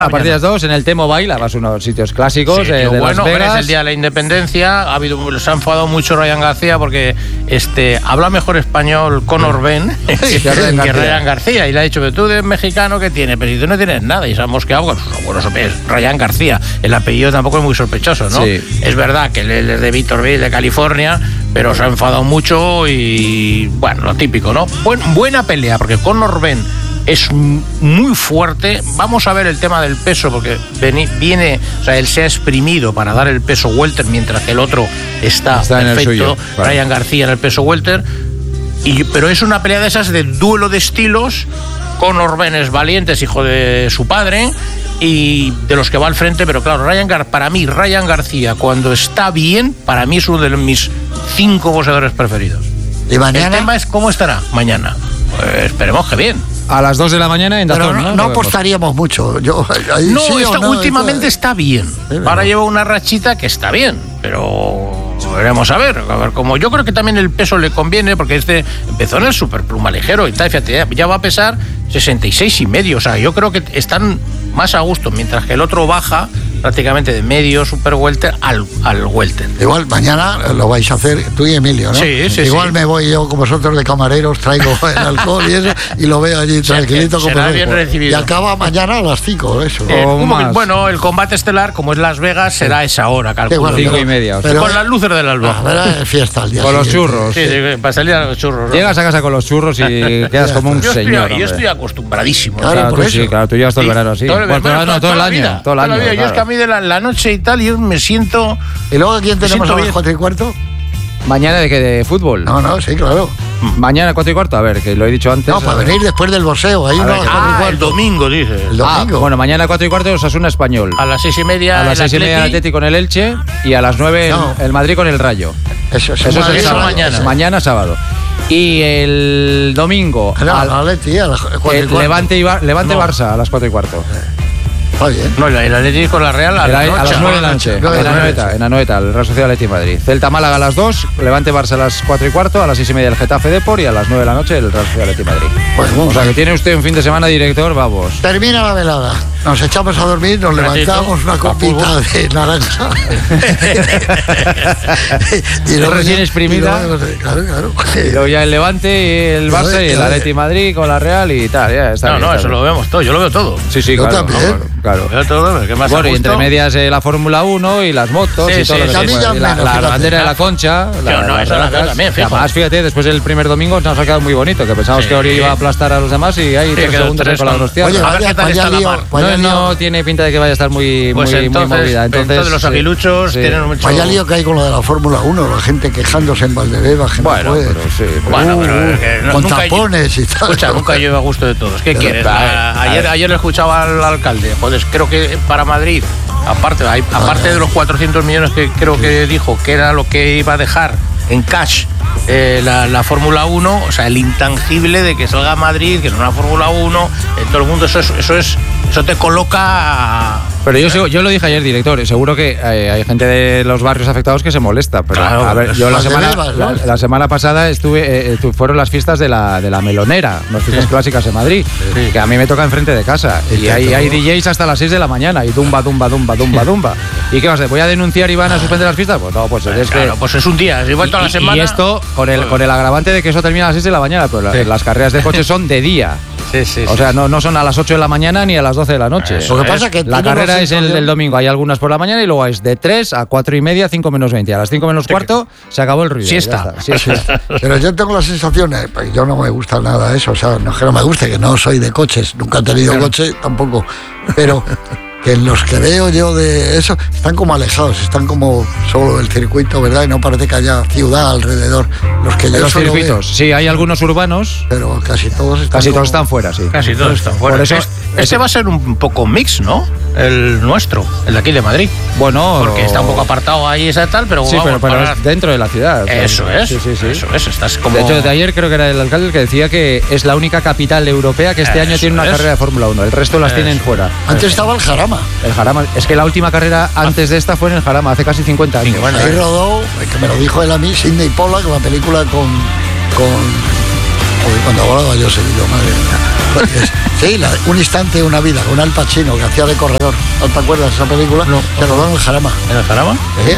A partir de las 2 en el T-Mobile, además unos sitios clásicos de Las Vegas. Es el día de la independencia. Se ha enfadado mucho Ryan García porque habla mejor español Conor Ben que Ryan García. Y le ha dicho, pero tú eres mexicano, ¿qué tienes? Pero si tú no tienes nada. Y se ha mosqueado con es Ryan García. El apellido tampoco es muy sospechoso, ¿no? Sí. Es verdad que él es de Victorville, de California, pero se ha enfadado mucho y, bueno, lo típico, ¿no? Buena pelea, porque Conor Ben es muy fuerte. Vamos a ver el tema del peso, porque viene, o sea, él se ha exprimido para dar el peso welter, mientras que el otro está perfecto, en el suyo. Ryan García en el peso welter. Pero es una pelea de esas de duelo de estilos. Conor Ben es valiente, es hijo de su padre y de los que va al frente, pero claro, para mí Ryan García, cuando está bien, para mí es uno de mis 5 boxeadores preferidos. ¿Y mañana? El tema es cómo estará mañana. Pues esperemos que bien. A las 2 de la mañana en Dazón, pero no apostaríamos mucho. Últimamente está bien. Ahora lleva una rachita que está bien, pero veremos a ver como yo creo que también el peso le conviene, porque empezó en el superpluma ligero y tal, fíjate, ya va a pesar 66,5, o sea, yo creo que están más a gusto, mientras que el otro baja prácticamente de medio super welter al welter. Igual mañana lo vais a hacer tú y Emilio, ¿no? Sí. Igual me voy yo con vosotros de camareros, traigo el alcohol y eso, y lo veo allí tranquilito. Será bien recibido. Y acaba mañana a las 5, eso. Bueno, el combate estelar, como es Las Vegas, será esa hora, calculo. 5:30. O sea. Con las luces del alba. Verá, fiesta al día con siguiente. Los churros. Sí, para salir a los churros, ¿no? Llegas a casa con los churros y quedas como un señor. Yo estoy acostumbradísimo. Claro, tú llevas todo el verano así. Todo el año. Claro. Yo es que a mí de la noche y tal, yo me siento... ¿Y luego quién tenemos a las 4:15? ¿Mañana de fútbol? No, sí, claro. Mañana 4:15, a ver, que lo he dicho antes. No, para venir después del boxeo. Hay uno a las 4:15. El domingo, dice. El domingo. Bueno, mañana 4:15 Osasuna Español. A las 6:30 a las 6:30 el Atleti con el Elche y a las 9 el Madrid con el Rayo. Eso es mañana. Mañana sábado. Y el domingo Atleti a las 4:15. Levante Barça a las 4:15. Está bien. No, el Atlético con la Real a las 9 de la noche. En Anoeta, el Real Sociedad Atleti Madrid. Celta Málaga a las 2, Levante Barça a las 4:15, a las 6:30 el Getafe Depor y a las 9 de la noche el Real Sociedad Atleti Madrid. Pues bueno, o sea que tiene usted un fin de semana, director, vamos. Termina la velada, nos echamos a dormir, nos levantamos una copita de naranja. y luego recién exprimida. Claro. Y luego ya el Levante y el Barça y el Atleti Madrid con la Real y tal. Ya está bien, eso lo vemos todo, yo lo veo todo. Sí, yo claro. También. Claro. Bueno, y entre medias la Fórmula 1 y las motos y todo lo que la bandera de la Concha. Eso la veo también, fijo. Además, fíjate, después del primer domingo nos ha quedado muy bonito, que pensábamos que Ori iba a aplastar a los demás y hay 3 segundos con la hostias. Oye, a ver qué tal está la mar. No tiene pinta de que vaya a estar muy movida. Entonces los aguiluchos tienen mucho... Vaya lío que hay con lo de la Fórmula 1, la gente quejándose en Valdebeba, con tapones y tal. Escucha, nunca llevo a gusto de todos. ¿Qué quieres? Ayer le escuchaba al alcalde. Pues creo que para Madrid, aparte de los 400 millones que creo que dijo que era lo que iba a dejar en cash la Fórmula 1, o sea, el intangible de que salga a Madrid, que es una Fórmula 1, en todo el mundo, eso te coloca... Pero yo lo dije ayer, director, seguro que hay gente de los barrios afectados que se molesta, pero claro, a ver, yo la semana pasada fueron las fiestas de la Melonera, las fiestas clásicas en Madrid, que a mí me toca enfrente de casa, y hay DJs hasta las 6 de la mañana, y dumba. ¿Y qué vas a hacer? ¿Voy a denunciar y van a suspender las fiestas? Pues no, pues es que... pues es un día, si vuelto a la semana... Y esto, con el agravante de que eso termina a las 6 de la mañana, pero las carreras de coche son de día. Sí. O sea, no son a las 8 de la mañana ni a las 12 de la noche. Lo que pasa es que la carrera es el domingo. Hay algunas por la mañana y luego es de 3 a 4:30, 5 menos 20. A las 5 menos cuarto se acabó el ruido. Siesta. Pero yo tengo la sensación, yo no me gusta nada eso. O sea, no es que no me guste, que no soy de coches. Nunca he tenido coche tampoco. Pero que los que veo yo de eso están como alejados, están como solo del circuito, ¿verdad? Y no parece que haya ciudad alrededor. Los circuitos, sí, hay algunos urbanos, pero casi todos están fuera, sí. Casi todos están fuera. Por eso, este va a ser un poco mix, ¿no? El nuestro, el de aquí de Madrid. Bueno, porque está un poco apartado ahí esa tal, pero sí, pero es dentro de la ciudad. Eso es. Sí. Eso es. Estás como... De hecho, desde ayer creo que era el alcalde el que decía que es la única capital europea que este año tiene una carrera de Fórmula 1. El resto las tienen fuera. Antes estaba el Jarama. El Jarama. Es que la última carrera antes de esta fue en el Jarama, hace casi 50 años. Bueno, ahí rodó, que me lo dijo él a mí, Sidney Pollack, la película con Cuando volaba yo seguido, madre mía. Sí, Un instante, una vida, con Al Pacino, que hacía de corredor. ¿No te acuerdas de esa película? No. Se rodó en el Jarama. ¿En el Jarama? Sí, era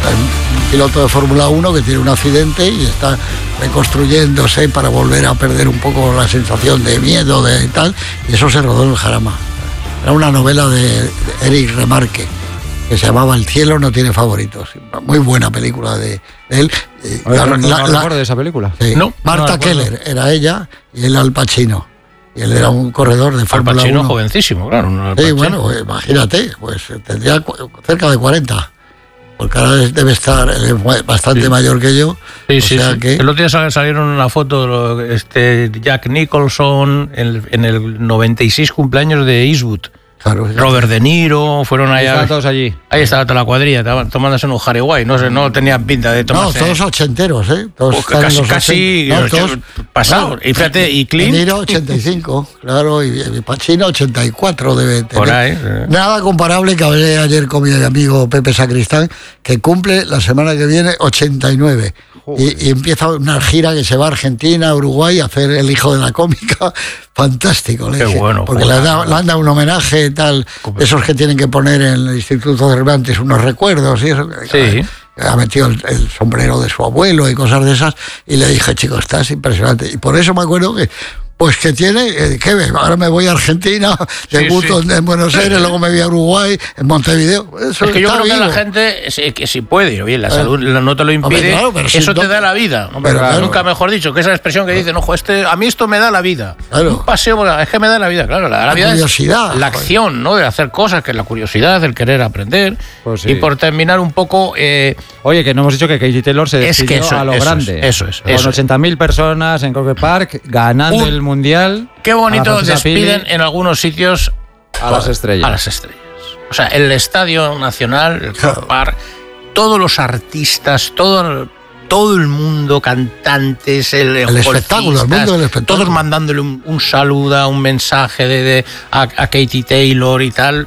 un piloto de Fórmula 1 que tiene un accidente y está reconstruyéndose para volver a perder un poco la sensación de miedo, de tal, y eso se rodó en el Jarama. Era una novela de Eric Remarque, que se llamaba El cielo no tiene favoritos. Muy buena película de él. No recuerdo de esa película. Sí. No, Marta Keller era ella y él Al Pacino. Y él era un corredor de Fórmula 1. Al Pacino jovencísimo, claro. Sí, bueno, imagínate, pues tendría cerca de 40. Porque ahora debe estar bastante mayor que yo. Sí, o sí, sea sí. Que... El otro día salieron una foto de Jack Nicholson en el 96 cumpleaños de Eastwood. Claro, Robert De Niro, fueron allá. Estaban todos allí. Ahí estaba toda la cuadrilla, estaban tomándose un Harry no sé, no tenían pinta de tomarse. No, todos ochenteros, ¿eh? Todos casi todos pasados. Y fíjate, y Clint. De Niro 85, claro, y Pacino 84 debe tener. Por ahí. Nada comparable, que hablé ayer con mi amigo Pepe Sacristán, que cumple la semana que viene 89. Y empieza una gira que se va a Argentina, Uruguay, a hacer El hijo de la cómica. Fantástico, Qué bueno. porque le han dado un homenaje tal, esos que tienen que poner en el Instituto Cervantes unos recuerdos y eso. Sí. Ha metido el sombrero de su abuelo y cosas de esas, y le dije, chico, estás impresionante. Y por eso me acuerdo que pues que tiene, ¿qué ves? Ahora me voy a Argentina, debuto en Buenos Aires, luego me voy a Uruguay, en Montevideo. Eso es que yo creo vivo. Que la gente, que si puede, oye, la salud no te lo impide, hombre, claro, eso te da la vida. Hombre, claro. Nunca mejor dicho, que esa expresión que dicen, ojo, a mí esto me da la vida. Claro. Un paseo, es que me da la vida, claro. La vida curiosidad. Es la acción, ¿no? De hacer cosas, que es la curiosidad, el querer aprender. Pues sí. Y por terminar un poco... Oye, que no hemos dicho que Katie Taylor se despidió a lo grande. Eso es. Con 80.000 personas en Croke Park, ganando el Mundial. Qué bonito despiden en algunos sitios a las estrellas. A las estrellas. O sea, el Estadio Nacional, el Croke Park, todos los artistas, todo el mundo, cantantes, el espectáculo, el mundo del espectáculo. Todos mandándole un saludo, un mensaje a Katie Taylor y tal.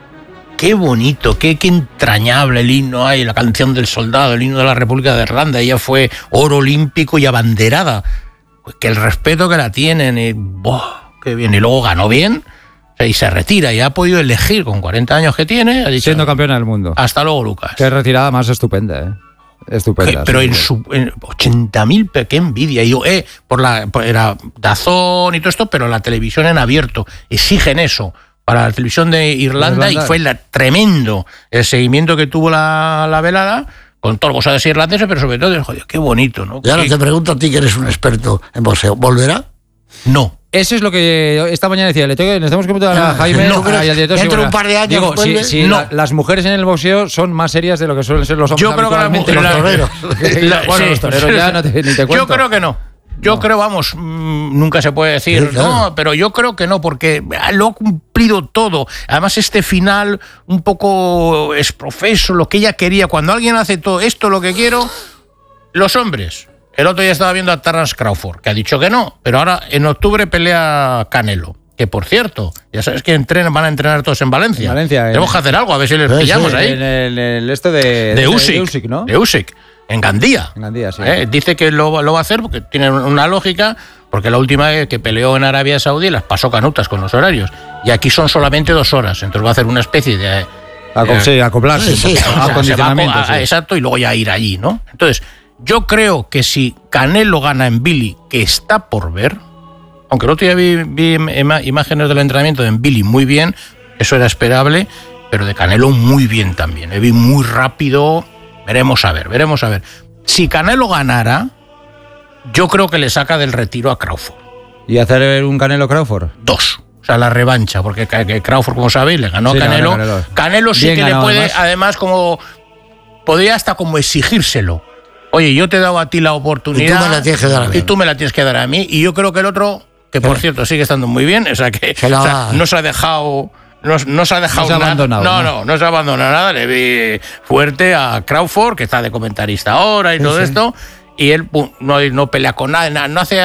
Qué bonito, qué entrañable el himno hay, la canción del soldado, el himno de la República de Irlanda. Ella fue oro olímpico y abanderada. Pues que el respeto que la tienen, y qué bien. Y luego ganó bien, y se retira, y ha podido elegir con 40 años que tiene. Ha dicho, siendo campeona del mundo. Hasta luego, Lucas. Qué retirada más estupenda, ¿eh? Estupenda. Pero en 80.000, qué envidia. Y yo, era DAZN y todo esto, pero la televisión en abierto. Exigen eso para la televisión de Irlanda. Y fue tremendo el seguimiento que tuvo la velada, con todos los cosas irlandeses, pero sobre todo, joder, qué bonito, ¿no? Y ahora te pregunto a ti, que eres un experto en boxeo, ¿volverá? No. Eso es lo que esta mañana decía. Le tenemos que preguntar a Jaime. No, y al director, dentro de un par de años. Digo, si no. las mujeres en el boxeo son más serias de lo que suelen ser los hombres. Yo creo que los toreros. Los toreros ya ni te cuento. Yo creo que no. Yo creo, vamos, nunca se puede decir, sí, claro. No, pero yo creo que no, porque lo ha cumplido todo. Además, este final un poco es profeso, lo que ella quería. Cuando alguien hace todo esto, lo que quiero, los hombres. El otro día estaba viendo a Terence Crawford, que ha dicho que no, pero ahora en octubre pelea Canelo. Que por cierto, ya sabes que van a entrenar todos en Valencia. En Valencia. Tenemos que hacer algo, a ver si les pillamos ahí. En el esto de Usyk, ¿no? De Usyk. En Gandía. En Gandía, sí. Dice que lo va a hacer porque tiene una lógica, porque la última vez que peleó en Arabia Saudí las pasó canutas con los horarios. Y aquí son solamente 2 horas. Entonces va a hacer una especie de... acoplarse. Acondicionamiento. Exacto, y luego ya ir allí, ¿no? Entonces, yo creo que si Canelo gana en Billy, que está por ver, aunque el otro día vi imágenes del entrenamiento de Billy muy bien, eso era esperable, pero de Canelo muy bien también. Vi muy rápido... Veremos a ver. Si Canelo ganara, yo creo que le saca del retiro a Crawford. ¿Y hacer un Canelo-Crawford? 2. O sea, la revancha, porque Crawford, como sabéis, le ganó a Canelo. Canelo sí que le puede, además, como podría hasta como exigírselo. Oye, yo te he dado a ti la oportunidad. Y tú me la tienes que dar a mí. Y tú me la tienes que dar a mí. Y yo creo que el otro, que por cierto sigue estando muy bien, o sea, que no se ha dejado... No se ha dejado nada. No se ha abandonado nada. Le vi fuerte a Crawford, que está de comentarista ahora y todo esto, y él no pelea con nada, no hace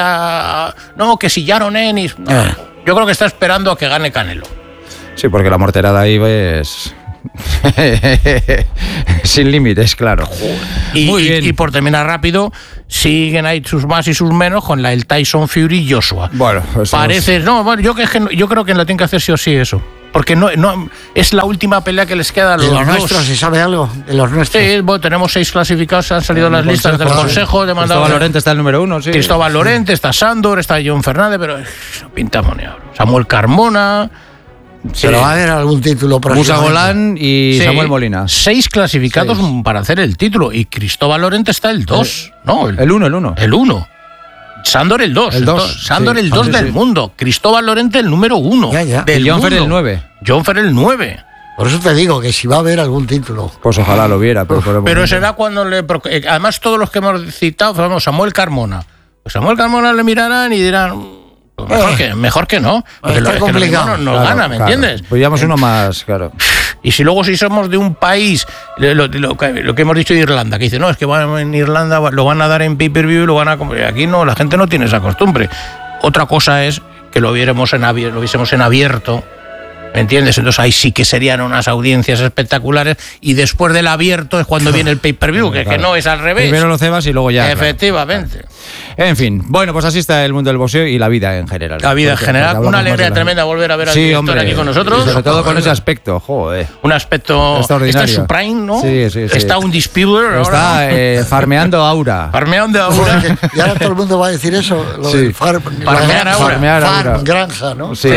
que si Yaron Ennis. No. Yo creo que está esperando a que gane Canelo. Sí, porque la morterada ahí es Sin límites, claro. Muy bien. Y por terminar rápido, siguen ahí sus más y sus menos con el Tyson Fury Joshua. Bueno, parece. Yo creo que lo tienen que hacer sí o sí eso. Porque no es la última pelea que les queda a los nuestros, ¿se sabe algo? De los nuestros. Sí, tenemos 6 clasificados, han salido las listas del Consejo. Cristóbal Lorente está el número 1, sí. Cristóbal Lorente, está Sándor, está John Fernández, pero no pintamos ni ahora. Samuel Carmona. Sí. Pero va a haber algún título Musa Golán y Samuel Molina. 6 clasificados para hacer el título. Y Cristóbal Lorente está el 2. El 1. El 1. Sándor el 2. Sándor el 2 del mundo. Cristóbal Lorente el número 1. Y John Fer el 9. John Fer el 9. Por eso te digo que si va a haber algún título. Pues ojalá lo viera. Pero será cuando además todos los que hemos citado, Samuel Carmona. Pues Samuel Carmona le mirarán y dirán... Mejor que no. Está complicado. Nos gana, ¿me entiendes? Pues llevamos uno más, claro. Y si somos de un país, lo que hemos dicho de Irlanda, que dice, no, es que en Irlanda lo van a dar en pay-per-view y lo van a... Aquí no, la gente no tiene esa costumbre. Otra cosa es que lo viésemos en abierto, ¿me entiendes? Entonces ahí sí que serían unas audiencias espectaculares y después del abierto es cuando viene el pay-per-view, que no es al revés. Primero lo cebas y luego ya. Efectivamente. Claro. En fin, bueno, pues así está el mundo del boxeo y la vida en general. La vida en general, una alegría tremenda volver a ver al director aquí con nosotros. Y sobre todo con ese aspecto, joder. Un aspecto extraordinario. Está en su prime, ¿no? Sí. Está un disputer ahora. Está farmeando aura. Farmeando aura. Y ahora todo el mundo va a decir eso, lo del farmear aura. Farm, granja, ¿no? Sí.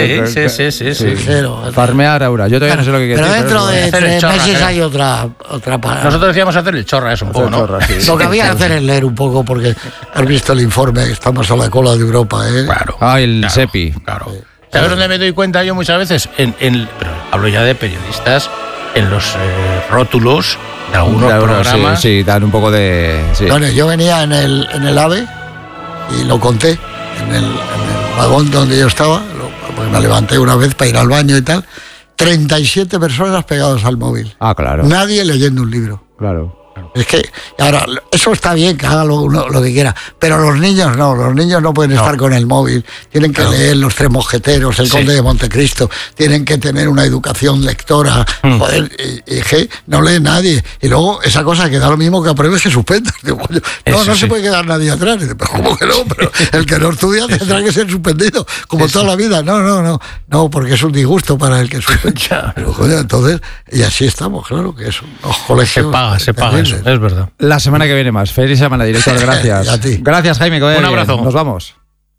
Farmear aura. Yo todavía no sé lo que quiere decir. Pero dentro de 3 meses hay otra palabra. Nosotros decíamos hacer el chorra eso un poco, ¿no? Lo que había que hacer es leer un poco, porque has visto el informe, estamos a la cola de Europa, ¿eh? Claro. El SEPI. Claro. ¿Sabes dónde me doy cuenta yo muchas veces? Pero hablo ya de periodistas, en los rótulos de algunos programas. Sí, dan un poco de... Sí. Bueno, yo venía en el AVE y lo conté, en el vagón donde yo estaba, porque me levanté una vez para ir al baño y tal, 37 personas pegadas al móvil. Claro. Nadie leyendo un libro. Claro. Es que, ahora, eso está bien, que haga lo que quiera, pero los niños no pueden estar con el móvil, tienen que leer Los Tres Mosqueteros, El Conde de Montecristo, tienen que tener una educación lectora, joder, y que no lee nadie, y luego esa cosa que da lo mismo que apruebes que suspendas. No se puede quedar nadie atrás. Pero ¿cómo que no? Pero el que no estudia tendrá que ser suspendido, como toda la vida. No, porque es un disgusto para el que suspende. Pero joder, entonces, y así estamos, claro, que es unos colegios. Se paga eso. Es verdad. La semana que viene más. Feliz semana, director. Gracias. A ti. Gracias, Jaime. Un abrazo. Nos vamos.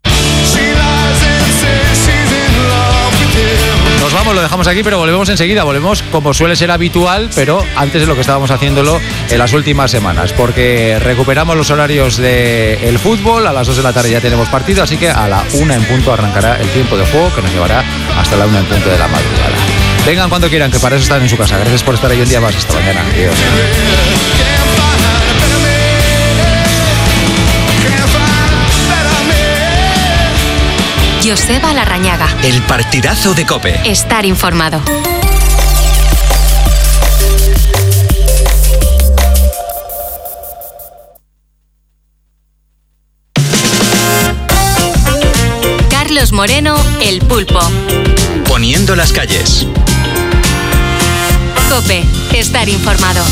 Nos vamos, lo dejamos aquí, pero volvemos enseguida. Volvemos como suele ser habitual, pero antes de lo que estábamos haciéndolo en las últimas semanas, porque recuperamos los horarios del fútbol. A las 2 de la tarde ya tenemos partido, así que a la 1 en punto arrancará el tiempo de juego, que nos llevará hasta la 1 en punto de la madrugada. Vengan cuando quieran, que para eso están en su casa. Gracias por estar ahí un día más. Hasta mañana. Adiós. Joseba Larrañaga. El partidazo de COPE. Estar informado. Carlos Moreno, El Pulpo. Poniendo las calles. COPE. Estar informado.